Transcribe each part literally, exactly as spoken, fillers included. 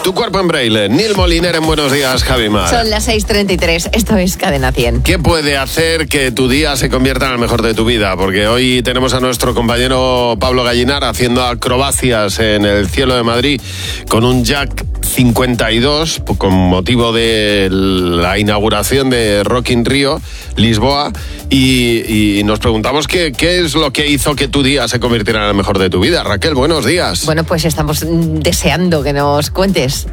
Tu cuerpo en braille. Nil Moliner en Buenos Días, Javi Mar. Son las seis treinta y tres, esto es Cadena cien. ¿Qué puede hacer que tu día se convierta en el mejor de tu vida? Porque hoy tenemos a nuestro compañero Pablo Gallinar haciendo acrobacias en el cielo de Madrid con un Jack cincuenta y dos con motivo de la inauguración de Rock in Rio, Lisboa, y, y nos preguntamos qué, qué es lo que hizo que tu día se convirtiera en el mejor de tu vida. Raquel, buenos días. Bueno, pues estamos deseando que nos cuentes.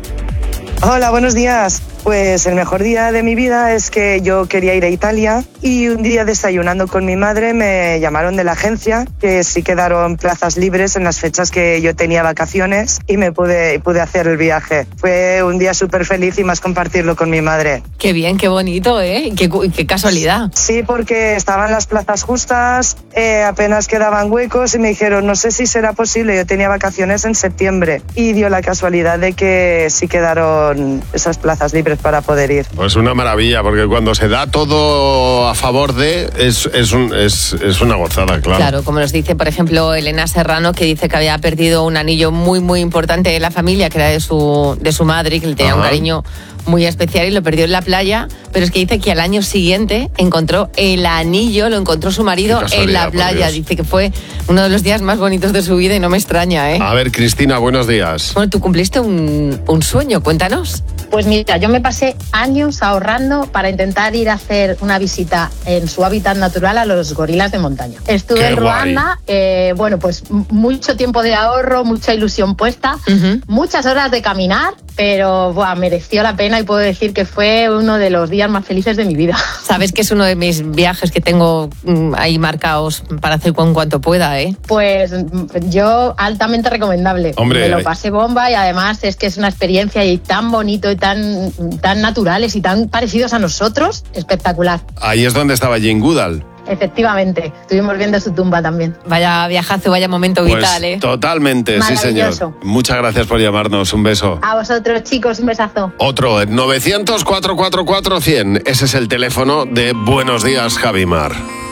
Hola, buenos días. Pues el mejor día de mi vida es que yo quería ir a Italia y un día desayunando con mi madre me llamaron de la agencia que sí quedaron plazas libres en las fechas que yo tenía vacaciones y me pude, pude hacer el viaje. Fue un día súper feliz y más compartirlo con mi madre. Qué bien, qué bonito, ¿eh? Qué, qué casualidad. Sí, porque estaban las plazas justas, eh, apenas quedaban huecos y me dijeron, no sé si será posible, yo tenía vacaciones en septiembre y dio la casualidad de que sí quedaron esas plazas libres para poder ir. Pues una maravilla, porque cuando se da todo a favor de, es, es, un, es, es una gozada, claro. Claro, como nos dice, por ejemplo, Elena Serrano, que dice que había perdido un anillo muy, muy importante de la familia, que era de su, de su madre, que le tenía Ajá. un cariño muy especial y lo perdió en la playa, pero es que dice que al año siguiente encontró el anillo, lo encontró su marido en la playa. Dice que fue uno de los días más bonitos de su vida y no me extraña, ¿eh? A ver, Cristina, buenos días. Bueno, tú cumpliste un, un sueño, cuéntanos. Pues mira, yo me pasé años ahorrando para intentar ir a hacer una visita en su hábitat natural a los gorilas de montaña. Estuve Qué en Ruanda, eh, bueno, pues mucho tiempo de ahorro, mucha ilusión puesta, uh-huh. muchas horas de caminar, pero buah, mereció la pena y puedo decir que fue uno de los días más felices de mi vida. Sabes que es uno de mis viajes que tengo ahí marcados para hacer con cuanto pueda, ¿eh? Pues yo altamente recomendable. Hombre, me lo pasé bomba y además es que es una experiencia y tan bonito y tan, tan naturales y tan parecidos a nosotros, espectacular. Ahí es donde estaba Jane Goodall. Efectivamente, estuvimos viendo su tumba también. Vaya viajazo, vaya momento pues vital, ¿eh? Totalmente, sí señor. Muchas gracias por llamarnos, un beso. A vosotros, chicos, un besazo. Otro, novecientos, cuatrocientos cuarenta y cuatro cien, ese es el teléfono de Buenos Días, Javi Mar.